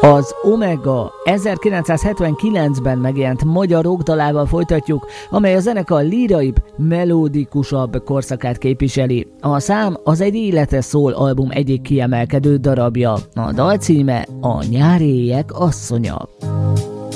Az Omega 1979-ben megjelent magyar rockdalával folytatjuk, amely a zenekar líraibb, melódikusabb korszakát képviseli. A szám az Egy élete szól album egyik kiemelkedő darabja. A dal címe A nyári éjek asszonya.